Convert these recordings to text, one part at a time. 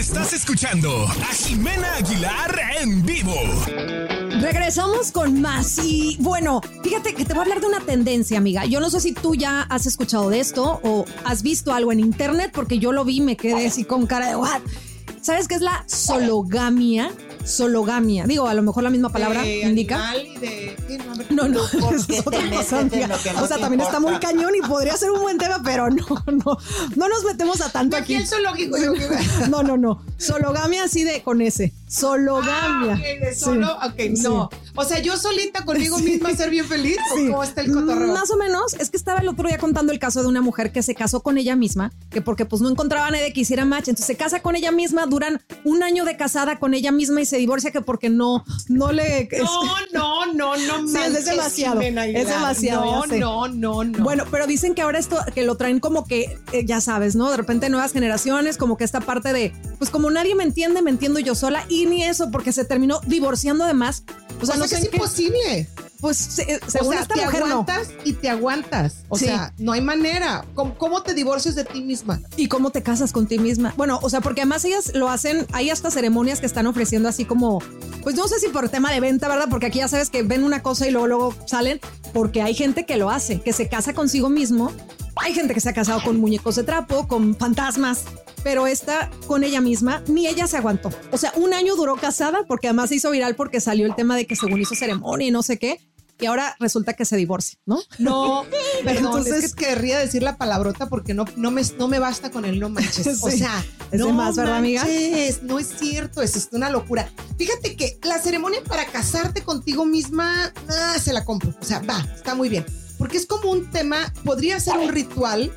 Estás escuchando a Jimena Aguilar en vivo. Regresamos con más y bueno, fíjate que te voy a hablar de una tendencia, amiga. Yo no sé si tú ya has escuchado de esto o has visto algo en internet, porque yo lo vi y me quedé así con cara de what. ¿Sabes qué es la sologamia? Sologamia. Digo, a lo mejor la misma palabra indica. No, es otra cosa, amiga. O sea, también está muy cañón y podría ser un buen tema, pero no nos metemos a tanto aquí. El zoológico. No. Sologamia así de con ese. Sologamia. Okay, de solo, sí. Ok, no. Sí. O sea, yo solita conmigo misma ser bien feliz. Sí. ¿O cómo está el cotorreo? Más o menos. Es que estaba el otro día contando el caso de una mujer que se casó con ella misma, que porque pues no encontraba a nadie que hiciera match, entonces se casa con ella misma, duran un año de casada con ella misma y se divorcia que porque no le... No. Sí, es demasiado. Es demasiado. No. Bueno, pero dicen que ahora esto, que lo traen como que, ya sabes, ¿no? De repente nuevas generaciones, como que esta parte de, pues como nadie me entiendo yo sola, y ni eso, porque se terminó divorciando de más. O sea, no sé, es imposible. Pues según esta te mujer aguantas y te aguantas. O sea, no hay manera. ¿Cómo te divorcias de ti misma? ¿Y cómo te casas con ti misma? Bueno, o sea, porque además ellas lo hacen, hay hasta ceremonias que están ofreciendo así como, pues no sé si por tema de venta, ¿verdad? Porque aquí ya sabes que ven una cosa y luego salen, porque hay gente que lo hace, que se casa consigo mismo. Hay gente que se ha casado con muñecos de trapo, con fantasmas, pero esta con ella misma, ni ella se aguantó. O sea, un año duró casada porque además se hizo viral porque salió el tema de que según hizo ceremonia y no sé qué, y ahora resulta que se divorcia, ¿no? No, perdón, entonces es que querría decir la palabrota porque no me basta con el no manches. Sí, o sea, es no de más, ¿verdad, amiga? No es cierto, es una locura. Fíjate que la ceremonia para casarte contigo misma, se la compro. O sea, está muy bien. Porque es como un tema, podría ser un ritual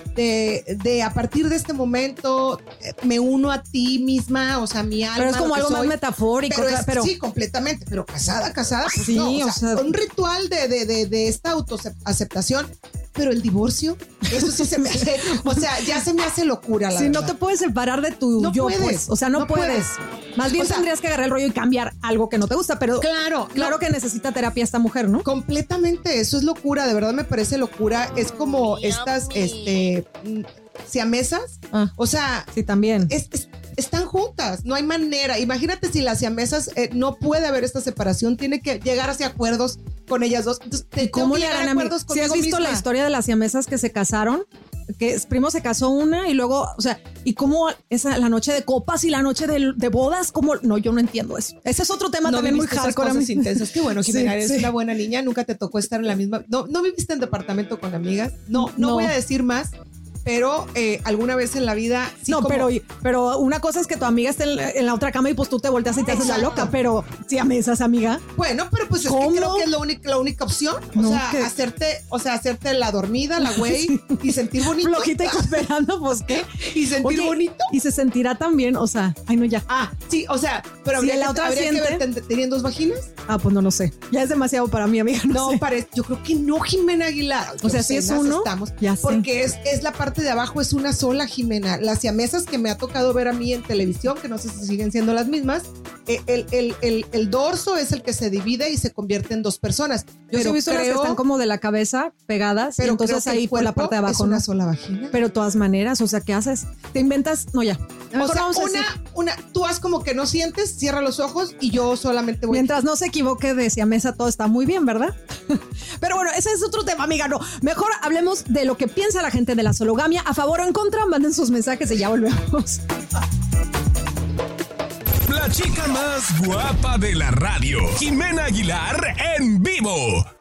de a partir de este momento me uno a ti misma, o sea, mi alma. Pero es como algo más metafórico. Pero sí, completamente, pero casada, pues sí, no, o sea, un ritual de esta autoaceptación. Pero el divorcio, eso sí se me hace, o sea, ya se me hace locura, la verdad. No te puedes separar de tu yo, puedes, pues. O sea, no puedes. Más bien tendrías que agarrar el rollo y cambiar algo que no te gusta, pero claro que necesita terapia esta mujer, ¿no? Completamente, eso es locura, de verdad me parece locura. Es como estas, siamesas. O sea, sí, también. Están juntas, no hay manera. Imagínate si las siamesas no puede haber esta separación, tiene que llegar hacia acuerdos con ellas dos. Entonces, ¿cómo llegan a acuerdos conmigo misma? ¿Sí has visto la historia de las siamesas que se casaron? Que primo se casó una y luego, o sea, y cómo esa la noche de copas y la noche de bodas, cómo no, yo no entiendo eso. Ese es otro tema también muy hardcore. Cosas intensas. Qué bueno, Jimena, eres una buena niña, nunca te tocó estar en la misma. No viviste en departamento con amigas. No voy a decir más. Pero alguna vez en la vida... Sí, no, como... pero una cosa es que tu amiga esté en la otra cama y pues tú te volteas y te haces la loca, pero si amesas, amiga. Bueno, pero pues ¿cómo? Es que creo que es la única opción. Hacerte la dormida, la güey, y sentir bonito. Flojita y cooperando, pues ¿qué? Y sentir bonito. Y se sentirá también, o sea, ay no, ya. Sí, o sea, pero si la otra habría que ver, ¿tenían dos vaginas? Pues no lo sé. Ya es demasiado para mí, amiga. No sé. Yo creo que no, Jimena Aguilar. O sea, si es uno, ya sé. Porque es la parte de abajo es una sola, Jimena. Las siamesas que me ha tocado ver a mí en televisión, que no sé si siguen siendo las mismas, el dorso es el que se divide y se convierte en dos personas. Yo sí he visto las que están como de la cabeza pegadas, pero y entonces ahí por la parte de abajo es una sola vagina. Pero de todas maneras, o sea, ¿qué haces? Te inventas, no ya. O sea, tú haz como que no sientes, cierra los ojos y yo solamente voy. Mientras no se equivoque de siamesa, todo está muy bien, ¿verdad? Pero bueno, ese es otro tema, amiga. No, mejor hablemos de lo que piensa la gente de la sologamia. A favor o en contra, manden sus mensajes y ya volvemos. La chica más guapa de la radio, Jimena Aguilar en vivo.